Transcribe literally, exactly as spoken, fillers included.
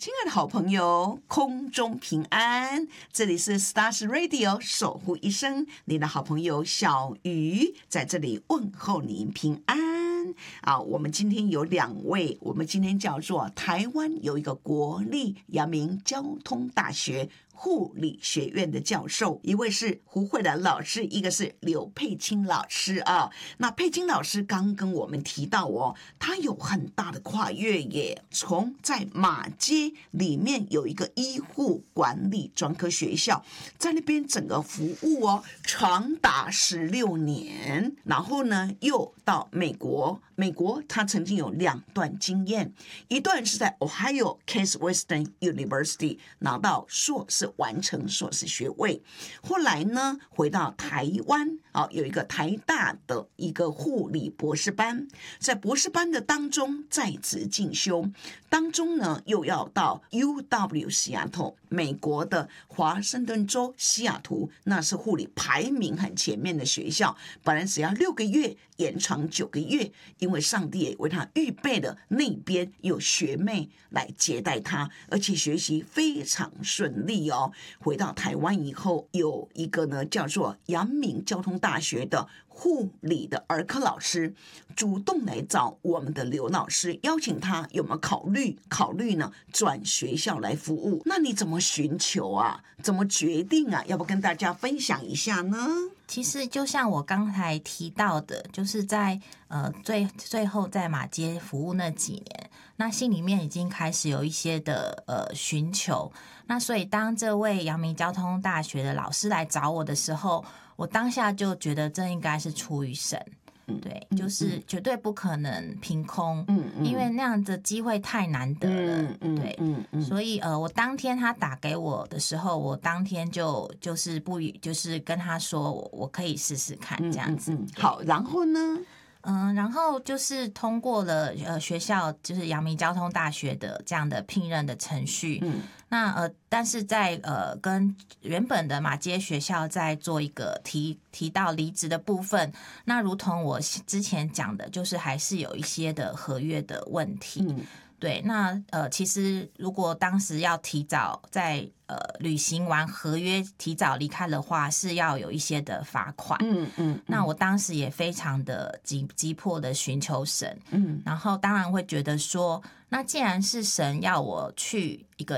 亲爱的好朋友，空中平安，这里是 Stars Radio 守护一生，你的好朋友小鱼在这里问候您平安啊！我们今天有两位，我们今天叫做台湾有一个国立阳明交通大学护理学院的教授，一位是胡慧兰老师，一个是刘佩青老师啊。那佩青老师刚跟我们提到哦，他有很大的跨越耶，从在马街里面有一个医护管理专科学校，在那边整个服务哦，长达十六年，然后呢又到美国，美国他曾经有两段经验，一段是在 Ohio Case Western University 拿到硕士，完成硕士学位，后来呢回到台湾啊，有一个台大的一个护理博士班，在博士班的当中在职进修当中呢，又要到 U W 西雅图，美国的华盛顿州西雅图，那是护理排名很前面的学校，本来只要六个月，延长九个月，因为上帝也为他预备了那边有学妹来接待他，而且学习非常顺利哦。回到台湾以后，有一个呢叫做阳明交通大学的护理的儿科老师主动来找我们的刘老师，邀请他有没有考虑考虑呢转学校来服务。那你怎么寻求啊？怎么决定啊？要不跟大家分享一下呢？ 其实就像我刚才提到的，就是在呃最最后在马街服务那几年，那心里面已经开始有一些的呃寻求。那所以当这位阳明交通大学的老师来找我的时候，我当下就觉得这应该是出于神。对，就是绝对不可能凭空，嗯嗯、因为那样的机会太难得了，嗯嗯、对，嗯嗯、所以呃，我当天他打给我的时候，我当天就就是不语，就是跟他说我我可以试试看这样子。嗯嗯、 好，然后呢？ 嗯，然后就是通过了呃学校就是阳明交通大学的这样的聘任的程序，嗯，那呃，但是在呃跟原本的马街学校在做一个提提到离职的部分，那如同我之前讲的，就是还是有一些的合约的问题，嗯。对，那呃，其实如果当时要提早在呃履行完合约，提早离开的话，是要有一些的罚款。嗯嗯，嗯那我当时也非常的急急迫的寻求神，嗯，然后当然会觉得说，那既然是神要我去一个